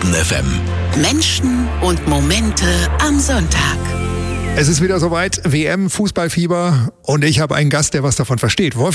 Baden FM. Menschen und Momente am Sonntag. Es ist wieder soweit, WM, Fußballfieber und ich habe einen Gast, der was davon versteht.